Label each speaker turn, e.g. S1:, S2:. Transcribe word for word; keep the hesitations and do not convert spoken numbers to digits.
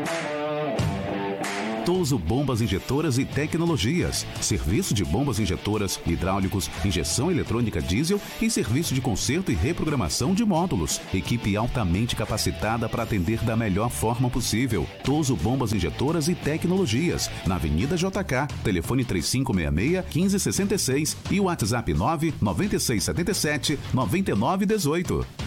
S1: Toso Bombas Injetoras e Tecnologias. Serviço de bombas injetoras, hidráulicos, injeção eletrônica diesel e serviço de conserto e reprogramação de módulos. Equipe altamente capacitada para atender da melhor forma possível. Toso Bombas Injetoras e Tecnologias. Na Avenida J K, telefone três cinco seis seis, um cinco seis seis e o WhatsApp nove nove seis sete sete, nove nove um oito.